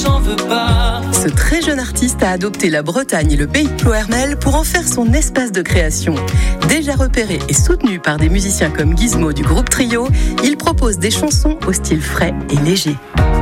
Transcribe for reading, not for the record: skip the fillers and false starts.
t'en veux pas. Ce très jeune artiste a adopté la Bretagne et le pays de Plohermel pour en faire son espace de création. Déjà repéré et soutenu par des musiciens comme Gizmo du groupe Trio, il propose des chansons au style frais et léger.